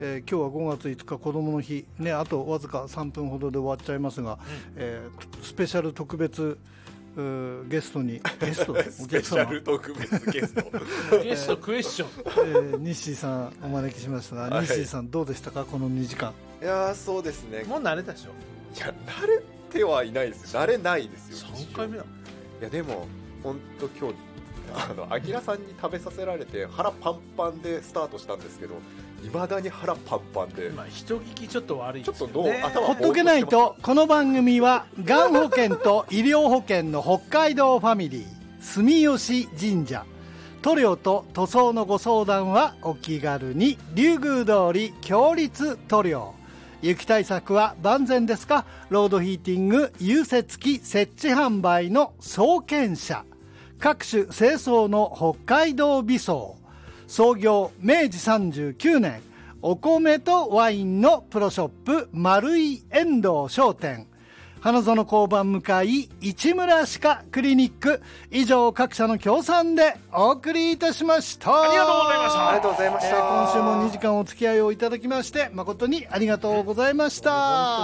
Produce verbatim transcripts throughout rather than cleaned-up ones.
えー、今日はごがついつか子どもの日、ね、あとわずかさんぷんほどで終わっちゃいますが、うんえー、スペシャル特別ゲストにゲストスペシャル特別ゲストゲストクエスチョン、 えー、西井さんお招きしましたが、はい、西井さんどうでしたかこのにじかん。 いやそうですね、 もう慣れたでしょ。 いや慣れてはいないですよ、慣れないですよ。 さんかいめだ。いやでも本当今日あのアキラさんに食べさせられて腹パンパンでスタートしたんですけど、未だに腹パンパンで今人聞きちょっと悪いですよね。 ちょっとどう頭ほっとけないと。この番組はがん保険と医療保険の北海道ファミリー住吉神社塗料と塗装のご相談はお気軽に龍宮通り強立塗料。雪対策は万全ですか。ロードヒーティング融雪機設置販売の総研社。各種清掃の北海道美装。創業めいじさんじゅうきゅうねん、お米とワインのプロショップ丸井遠藤商店。花園交番向かい市村歯科クリニック。以上各社の協賛でお送りいたしました。 ありがとうございました。 ありがとうございました、 えー、今週もにじかんお付き合いをいただきまして誠にありがとうございました。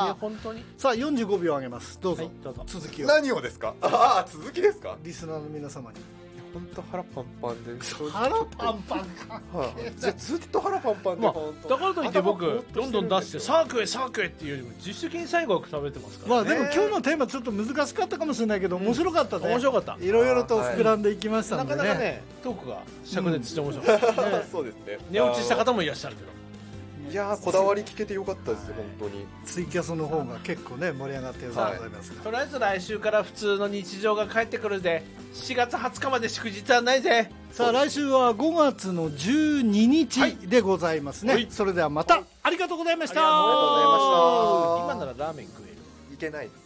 本当に本当に。 さあよんじゅうごびょうあげます。どうぞ、はい、どうぞ続きを。 何をですか。ああ続きですか。 リスナーの皆様に本当腹パンパンで腹パンパンか、 はあ、じゃずっと腹パンパンで、 まあ、だからといって僕どんどん出してサークへサークへっていうよりも自主的に最後は食べてますから、ね、 まあでも今日のテーマちょっと難しかったかもしれないけど、うん、面白かったね。 面白かった。 いろいろと膨らんでいきましたんでね、 なかなかねトークが灼熱して面白かった、 うんね、そうですね。 寝落ちした方もいらっしゃるけど、 いやこだわり聞けてよかったですよ、本当に。 ツイキャスの方が結構ね盛り上がっていると思いますが、 とりあえず来週から普通の日常が帰ってくるで、しがつはつかまで祝日はないぜ。 さあ来週はごがつのじゅうににちでございますね、はい、それではまた、はい、ありがとうございました。 ありがとうございました。 今ならラーメン食える。 いけないです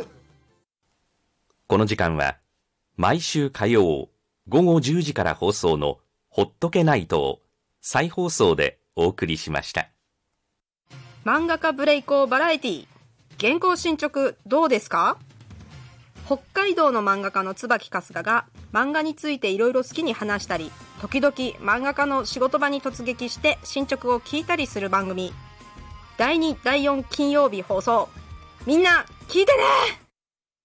この時間は毎週火曜ごごじゅうじから放送のほっとけないとを再放送でお送りしました。 漫画家ブレイコーバラエティ原稿進捗どうですか。北海道の漫画家の椿春日が漫画についていろいろ好きに話したり、時々漫画家の仕事場に突撃して進捗を聞いたりする番組。だいにだいよん金曜日放送。みんな聞いてね。